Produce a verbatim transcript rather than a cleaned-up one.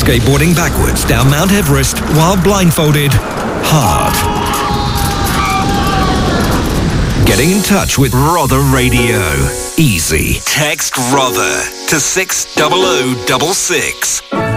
Skateboarding backwards down Mount Everest while blindfolded? Hard. Getting in touch with Rother Radio? Easy. Text Rother to six double oh double six.